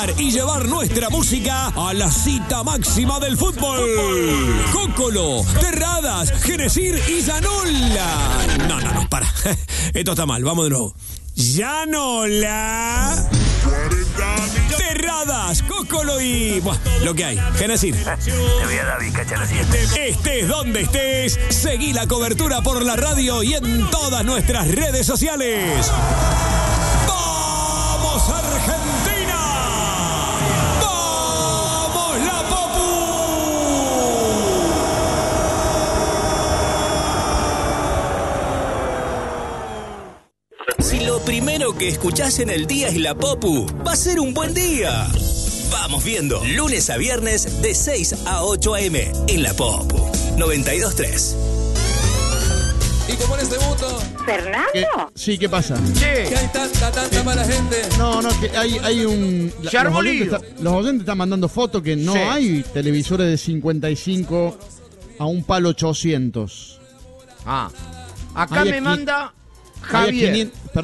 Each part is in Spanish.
cantar y llevar nuestra música a la cita máxima del fútbol. Cócolo, Terradas, Genesir y Llanola. No, para. Esto está mal, vamos de nuevo. Llanola, Terradas, Cócolo y... Buah, lo que hay, Genesir. Te voy a dar bizcacha la siguiente. Estés donde estés, seguí la cobertura por la radio y en todas nuestras redes sociales. ¡Vamos, Argentina! ¡Vamos, la Popu! Si lo primero que escuchás en el día es la Popu, va a ser un buen día. Vamos viendo, lunes a viernes de 6 a 8 a.m. en la Popu 92.3. Y como en este mundo, ¿Fernando? Sí, ¿qué pasa? que hay tanta mala gente. No, que hay un... Se armó lío. Los oyentes están mandando fotos que no Sí. hay televisores de 55 a un palo 800. Acá Hay me aquí- manda Hay a Javier.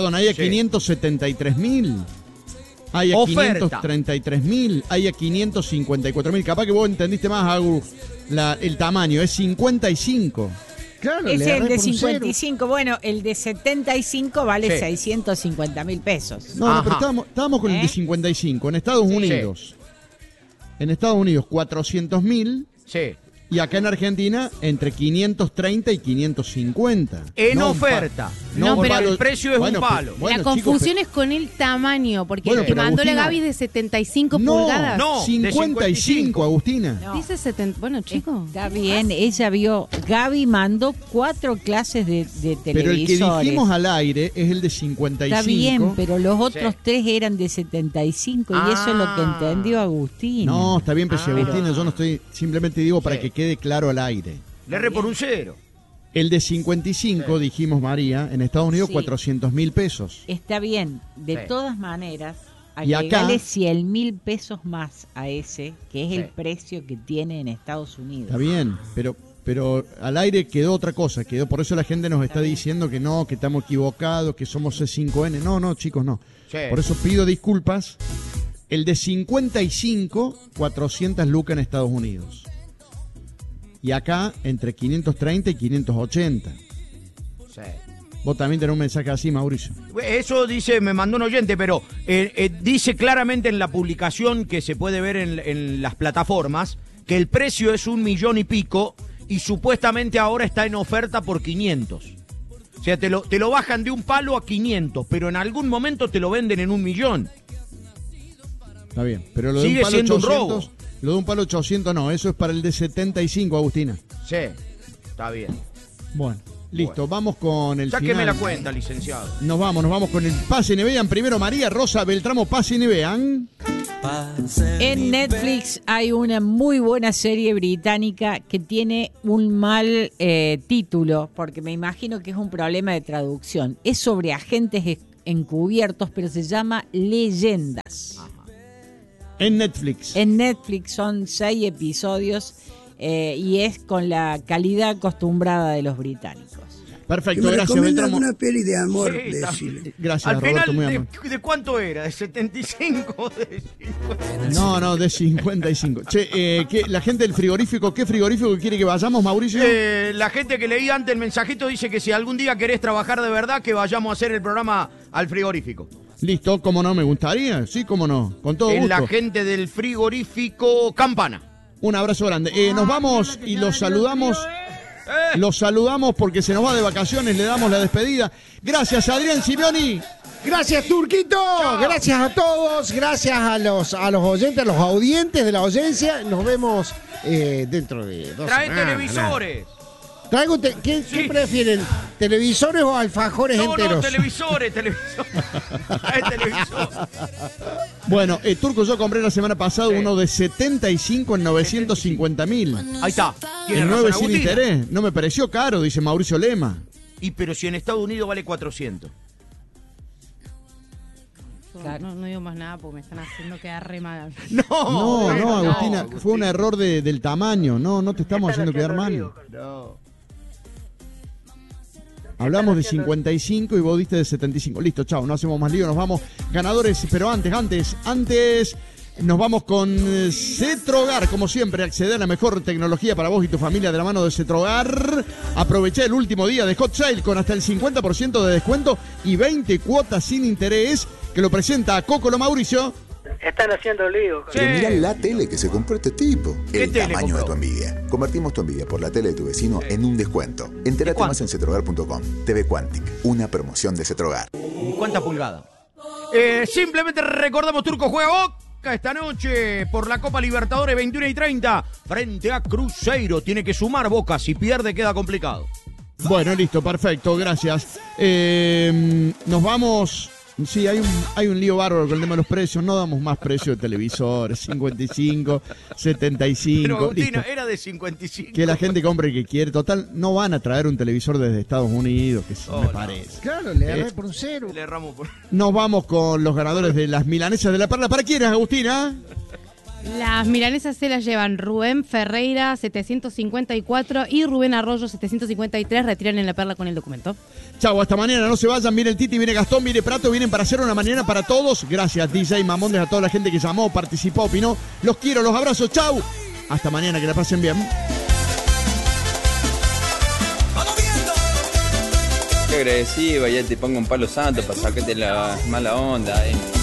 573.000. Hay a Oferta. 533.000. Hay a 554.000. Capaz que vos entendiste más, Agu, el tamaño. Es 55. Claro, Es le el agarré de por un cero. 55. Bueno, el de 75 vale Sí. 650.000 pesos. No, pero Ajá. estábamos con el de 55. En Estados Unidos. En Estados Unidos, 400.000. Sí. Y acá en Argentina, entre 530 y 550. En No, oferta. No, un pero palo- el precio es un palo. bueno, la chicos, confusión es con el tamaño, porque Bueno, el que pero mandó la Agustina- Gaby es de 75 no, pulgadas. No, de 55, Agustina. No. Dice 70. Bueno, chicos. Está bien, ella vio. Gaby mandó 4 clases de televisores. Pero el que dijimos al aire es el de 55. Está bien, pero los otros Sí. 3 eran de 75 y eso es lo que entendió Agustín. No, está bien, pero si Ah. Agustina, yo no estoy, simplemente digo para Sí. que quede claro al aire. Le erré por un cero. El de 55, dijimos María, en Estados Unidos, Sí. 400.000 pesos. Está bien, de Sí. todas maneras, Y acá- agregale 100.000 pesos más a ese, que es el Sí. precio que tiene en Estados Unidos. Está bien, pero al aire quedó otra cosa, por eso la gente nos está diciendo que no, que estamos equivocados, que somos C5N. No, chicos, no. Sí. Por eso pido disculpas. El de 55, 400 lucas en Estados Unidos. Y acá, entre 530 y 580. Sí. Vos también tenés un mensaje así, Mauricio. Eso dice, me mandó un oyente, pero dice claramente en la publicación que se puede ver en las plataformas que el precio es 1 millón y pico y supuestamente ahora está en oferta por 500. O sea, te lo bajan de un palo a 500, pero en algún momento te lo venden en 1 millón. Está bien, pero lo de Sigue un palo siendo un 800, robo. lo de un palo 800 no, eso es para el de 75, Agustina. Sí, está bien. Bueno, listo, vamos con el Sáqueme final. la cuenta, licenciado. Nos vamos con el pase y vean. Primero María Rosa Beltramo, pase y vean. En Netflix hay una muy buena serie británica que tiene un mal título, porque me imagino que es un problema de traducción. Es sobre agentes encubiertos, pero se llama Leyendas. En Netflix. En Netflix son 6 episodios y es con la calidad acostumbrada de los británicos. Perfecto, Que me gracias recomienda Beltramo. alguna peli de amor, Sí, decile. Gracias, Al Roberto, muy final, amable. ¿de cuánto era? ¿De 75? ¿De 50? No, de 55. Che, la gente del frigorífico, ¿qué frigorífico quiere que vayamos, Mauricio? La gente que leí antes el mensajito dice que si algún día querés trabajar de verdad, que vayamos a hacer el programa al frigorífico. Listo, cómo no, me gustaría. Sí, cómo no, con todo En gusto. la gente del frigorífico Campana. Un abrazo grande. Nos vamos y los saludamos. Los saludamos porque se nos va de vacaciones, le damos la despedida. Gracias, Adrián Simeoni. Gracias, Turquito. Gracias a todos. Gracias a los oyentes, a los audientes de la audiencia. Nos vemos dentro de 2 Trae semanas. televisores. Traigo ¿Qué prefieren? ¿Televisores o alfajores No, enteros? televisores. Trae televisor. Bueno, Turco, yo compré la semana pasada uno de 75 en 950.000. Ahí está. Tiene El razón, 9 sin Agustina. interés. No me pareció caro, dice Mauricio Lema. Pero si en Estados Unidos vale 400. No digo más nada porque me están haciendo quedar re mal. No, Agustina, fue un error del tamaño. No te estamos haciendo quedar mal. Hablamos de 55 y vos diste de 75. Listo, chao, no hacemos más lío, nos vamos. Ganadores, pero antes, Nos vamos con Cetrogar, como siempre, acceder a la mejor tecnología para vos y tu familia de la mano de Cetrogar. Aproveché el último día de Hot Sale con hasta el 50% de descuento y 20 cuotas sin interés, que lo presenta Cocolo Mauricio. Están haciendo lío. Pero mirá la tele que se compró este tipo. El tele tamaño compró? de tu envidia. Convertimos tu envidia por la tele de tu vecino en un descuento. Entérate más en cetrogar.com. TV Quantic, una promoción de Cetrogar. ¿Cuánta pulgada? Simplemente recordamos, Turco juega Boca esta noche por la Copa Libertadores 21:30 frente a Cruzeiro. Tiene que sumar Boca, si pierde queda complicado. Bueno, listo, perfecto, gracias. Nos vamos. Sí, hay un lío bárbaro con el tema de los precios. No damos más precio de televisores. 55, 75. Pero Agustina, listo. era de 55. Que la gente compre el que quiere. Total, no van a traer un televisor desde Estados Unidos, que sí, me parece. Claro, le agarré por un cero. Le erramos por... Nos vamos con los ganadores de las milanesas de la Perla. ¿Para quiénes, Agustina? Las milanesas se las llevan Rubén Ferreira, 754, y Rubén Arroyo, 753. Retiran en la Perla con el documento. Chau, hasta mañana, no se vayan. Viene el Titi, viene Gastón, viene Prato, vienen para hacer una mañana para todos. Gracias, DJ Mamondes, a toda la gente que llamó, participó, opinó. Los quiero, los abrazo, chau. Hasta mañana, que la pasen bien. Qué agresiva, ya te pongo un palo santo para sacarte la mala onda.